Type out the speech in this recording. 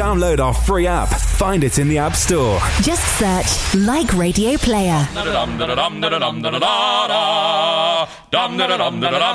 Download our free app. Find it in the App Store. Just search Like Radio Player.